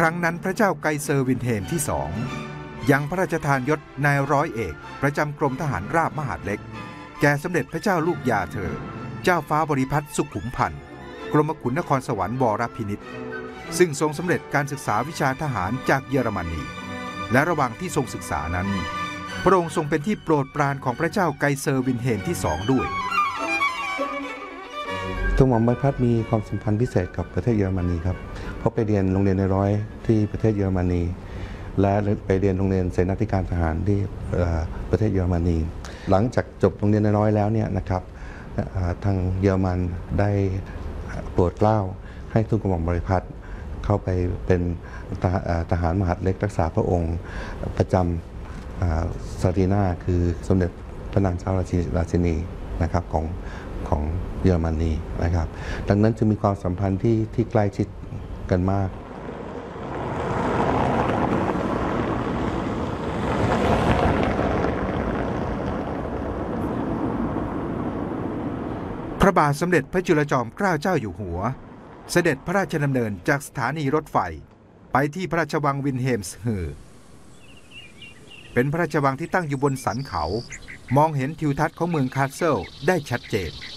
รั้งนั้นพระเจ้าไกเซอร์วินเฮมที่สองยังพระราชทานยศนายร้อยเอกประจำกรมทหารราบมหาดเล็กแก่สมเด็จพระเจ้าลูกยาเธอเจ้าฟ้าบริพัตรสุขุมพันธ์กรมขุนนครสวรรค์วรพินิจซึ่งทรงสำเร็จการศึกษาวิชาทหารจากเยอรมนีและระหว่างที่ทรงศึกษานั้นพระองค์ทรงเป็นที่โปรดปรานของพระเจ้าไกเซอร์วินเฮมที่สองด้วยกรมบริพัตรมีความสัมพันธ์พิเศษกับประเทศเยอรมนีครับเพราะไปเรียนโรงเรียนในร้อยที่ประเทศเยอรมนีและไปเรียนโรงเรียนเสนาธิการทหารที่ประเทศเยอรมนีหลังจากจบโรงเรียนในร้อยแล้วเนี่ยนะครับทางเยอรมันได้โปรดเกล้าให้ทูตกระหม่อมบริพัตรเข้าไปเป็นทหารมหาดเล็กรักษาพระองค์ประจำซารีนาคือสมเด็จพระนางเจ้าราชินีนะครับของเยอรมนีนะครับดังนั้นจะมีความสัมพันธ์ที่ใกล้ชิดกันมากพระบาทสมเด็จพระจุลจอมเกล้าเจ้าอยู่หัวเสด็จพระราชดำเนินจากสถานีรถไฟไปที่พระราชวังวินเฮมส์เฮอร์เป็นพระราชวังที่ตั้งอยู่บนสันเขามองเห็นทิวทัศน์ของเมืองคาสเซิลได้ชัดเจน